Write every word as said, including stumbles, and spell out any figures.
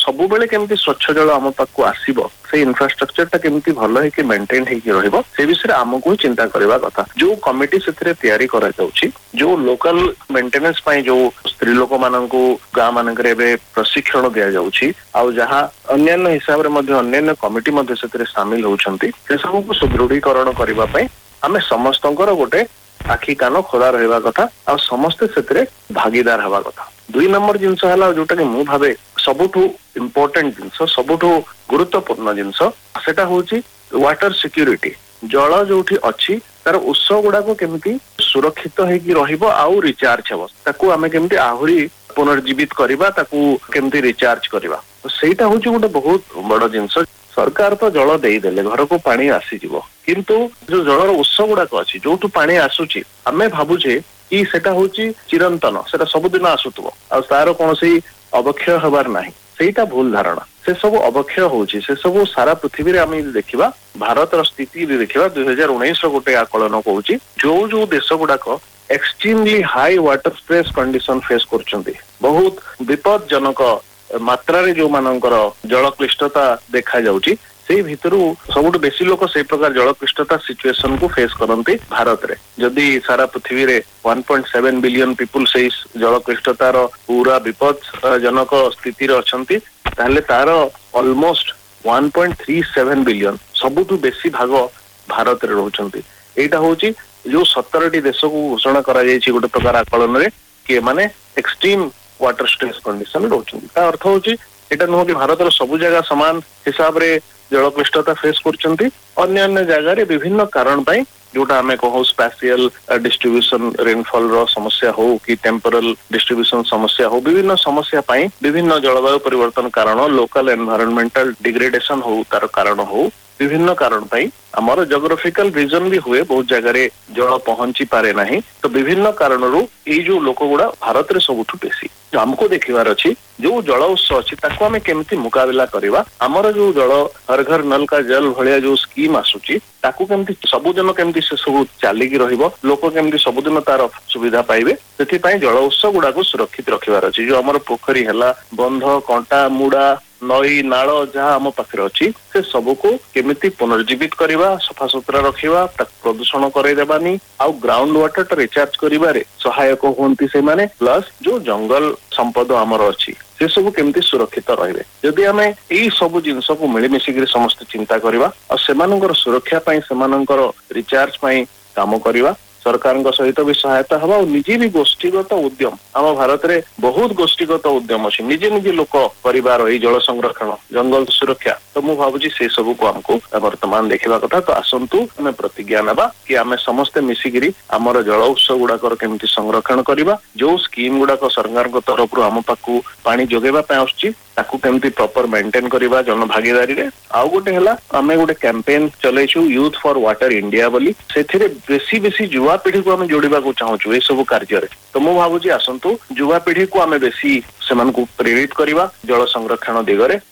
सब बेले केमती स्वच्छ जल आम पाखु आसीबो से इंफ्रास्ट्रक्चर टा केमती भलो है कि मेंटेन है कि रहिबो से विषय आमको चिंता करबा कथा। जो कमिटी सेथरे तयारी करा जाउची जो लोकल मेंटेनेंस पई जो स्त्री लोक माननकु गां मानकरे एबे प्रशिक्षण दिया जाउची आ जहां अन्य हिसाब रे मध्ये अन्य कमिटी मध्ये सेथरे शामिल होउछंती से सब को सुदृढ़ीकरण करबा पई आमे समस्तंकर गोटे आखि कान खोला रहबा कथा आ समस्त सेथरे भागीदार हवा कथा। दुई नंबर जिनस हला जोटा कि मु भाबे सबुठु इम्पोर्टेंट जिनस सबुठु गुरुत्वपूर्ण जिनस सेटा होची वाटर सिक्यूरिटी। जल जोठी अछि तार उत्स गुडा को केमती सुरक्षित है कि रहिबो आउ रिचार्ज हेबो ताकू आमे केमती आहुरी पुनर्जीवित करबा ताकू केमती रिचार्ज करबा सेटा होची गोटे बहुत बड़ जिनस। सरकार तो जल देई देले घर को पानी आसी जीवो किंतु जो जलर उत्स गुडा को अछि जोठु पानी आसुची आमे भाबुजे कि सेटा होची चिरंतन सेटा सबुदिन आसुतबो आ तार कोनोसी अवक्षय हबार नाही सेटा भूल धारणा। से सब अवक्षय होची से सब सारा पृथ्वी रे आमे देखिबा भारत र स्थिति रे देखिबा दो हज़ार उन्नीस रो गोटे आकलन कहूची जो जो देश गुडा को extremely high water stress condition face करचंती बहुत विपदजनक मात्रा रे जो मानकर जल क्लिष्टता देखा जाउची से भितरु सबुठ बेसी लोक से प्रकार जल क्लिष्टता सिचुएशन को फेस करते भारत रे। जदि सारा पृथ्वी रे एक पॉइंट सात बिलियन पीपुल से जल क्लिष्टतार पूरा विपदजनक स्थिति रे अछंती ताहले तार ऑलमोस्ट एक पॉइंट तीन सात बिलियन सबुठ बेसी भाग भारत रे रहउछंती। एटा होची जो सत्रह टी देश को घोषणा करा जायछि गोटे प्रकार आकलन रे कि माने एक्सट्रीम वाटर स्ट्रेस कंडीशन रहउछंती। ता अर्थ होची एटा नुह कि भारत रो सब जगह समान हिसाब रे जल क्लिष्टता फेस करचंती अन्य अन्य जगह रे विभिन्न कारण पई जोटा हमें कहू स्पेशियल डिस्ट्रीब्यूशन रेनफॉल रो समस्या हो कि टेम्पोरल डिस्ट्रीब्यूशन समस्या हो विभिन्न समस्या पई विभिन्न जलवायु परिवर्तन कारण लोकल एनवायरमेंटल डिग्रेडेशन हो तार कारण हो विभिन्न कारण पई हमर जियोग्राफिकल रीजन भी हुए बहुत जगह रे जल पहुंची पारे नहीं तो विभिन्न कारण रो ए जो लोक गुडा भारत रे सबुठु बेसी हमको देखिबार अछि जो जल उत्स अछि ताको हमें केमती मुकाबला करबा हमर जो जल हर घर नल का जल भलिया जो स्कीम आसुची ताको केमती सबुदिन केमती से सब चाली की रहिबो लोक केमती सबुदिन तार सुविधा पाइबे सेति पई जल उत्स गुडा को सुरक्षित रखिबार अछि। जो हमर पोखरी हला बंध कंटा मुडा नई नाल जहाँ आम पाखे अच्छी से सबको केमिति पुनर्जीवित करवा सफा सुतरा रखा प्रदूषण करदेबानी आउ ग्राउंड वाटर टा रिचार्ज करिबारे सहायक होती से माने प्लस जो जंगल संपद आमर अच्छी से सब केमती सुरक्षित रहिबे। जदि आमे एई सब जिनस को मिलिमिशिक समस्त चिंता करवा और सेमानंकर सुरक्षा पई सेमानंकर रिचार्ज पई काम करवा सरकार सहित भी सहायता हवा और निजे भी गोष्ठीगत उद्यम आम भारत रे बहुत गोष्ठीगत उद्यम अच्छी निजे निजे लोक परिवार यही जल संरक्षण जंगल सुरक्षा तो मु भावुची से सब को हमको वर्तमान देखा कथा। तो आसंतु आम प्रतिज्ञा नबा कि आम समस्ते मिसिकी आमर जल उत्स गुड़ाकर केमती संरक्षण करवा जो स्कीम गुड़ाक सरकार तरफ आम पाखु पानी जोगेबा आसुची ताकू केमती प्रॉपर मेंटेन करवा जन भागीदारी रे। आउ गोटे हला आमे गोटे campaign चलेछु youth for water India बोली सेथिरे बेसी बेसी युवा पीढ़ी को आमे जोड़िबा को चाहूछु ए सब कार्य रे। तो मु भाबुची आसंतु युवा पीढ़ी को आमे बेसी सेमान को प्रेरित करवा जल संरक्षण दिगरे